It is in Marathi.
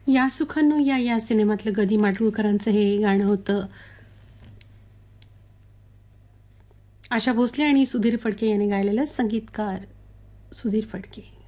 या सुखांनो या सिनेमातलं गदी माडगूळकरांचं हे गाणं होतं. आशा भोसले आणि सुधीर फडके यांनी गायलेलं, संगीतकार सुधीर फडके.